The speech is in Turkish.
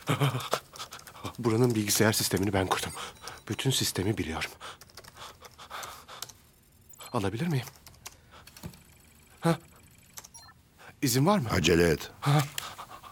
Buranın bilgisayar sistemini ben kurdum. Bütün sistemi biliyorum. Alabilir miyim? Ha? İzin var mı? Acele et.